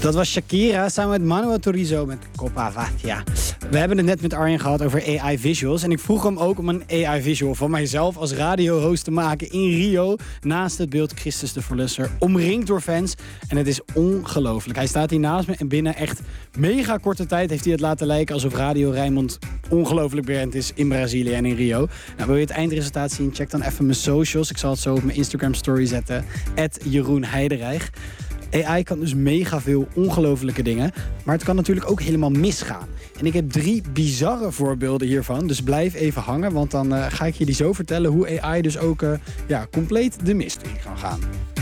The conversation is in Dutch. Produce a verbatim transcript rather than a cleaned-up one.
Dat was Shakira samen met Manuel Turizo met Copa Vatia. We hebben het net met Arjen gehad over A I visuals. En ik vroeg hem ook om een A I visual van mijzelf als radiohost te maken in Rio. Naast het beeld Christus de Verlosser, omringd door fans. En het is ongelooflijk. Hij staat hier naast me en binnen echt mega korte tijd heeft hij het laten lijken alsof Radio Rijnmond ongelooflijk bekend is in Brazilië en in Rio. Nou, wil je het eindresultaat zien? Check dan even mijn socials. Ik zal het zo op mijn Instagram story zetten. at Jeroen Heiderijg. A I kan dus mega veel ongelofelijke dingen, maar het kan natuurlijk ook helemaal misgaan. En ik heb drie bizarre voorbeelden hiervan, dus blijf even hangen, want dan uh, ga ik je die zo vertellen hoe A I dus ook uh, ja, compleet de mist in kan gaan.